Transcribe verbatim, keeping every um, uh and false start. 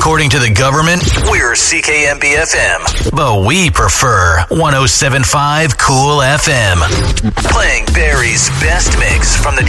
According to the government, we're C K M B F M, but we prefer one oh seven point five Cool F M. Playing Barry's best mix from the